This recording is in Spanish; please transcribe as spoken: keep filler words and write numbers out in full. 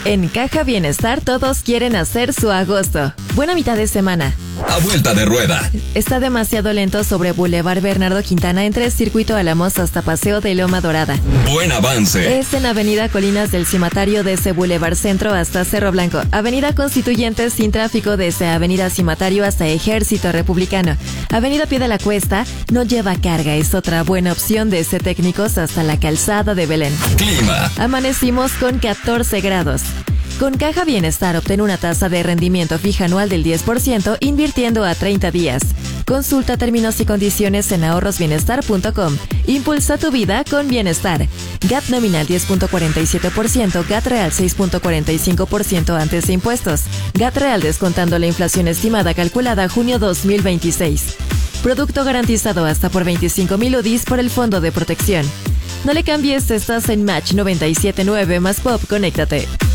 En Caja Bienestar todos quieren hacer su agosto. Buena mitad de semana. A vuelta de rueda. Está demasiado lento sobre Boulevard Bernardo Quintana entre Circuito Álamos hasta Paseo de Loma Dorada. Buen avance. Es en Avenida Colinas del Cimatario desde Boulevard Centro hasta Cerro Blanco. Avenida Constituyentes sin tráfico desde Avenida Cimatario hasta Ejército Republicano. Avenida Pie de la Cuesta no lleva carga. Es otra buena opción desde Técnicos hasta la Calzada de Belén. Clima. Amanecimos con catorce grados. Con Caja Bienestar obtén una tasa de rendimiento fija anual del diez por ciento invirtiendo a treinta días. Consulta términos y condiciones en ahorros bienestar punto com. Impulsa tu vida con bienestar. G A T nominal diez punto cuarenta y siete por ciento, G A T real seis punto cuarenta y cinco por ciento antes de impuestos. G A T real descontando la inflación estimada calculada junio dos mil veintiséis. Producto garantizado hasta por veinticinco mil U D Is por el Fondo de Protección. No le cambies, estás en Match noventa y siete punto nueve más Pop, conéctate.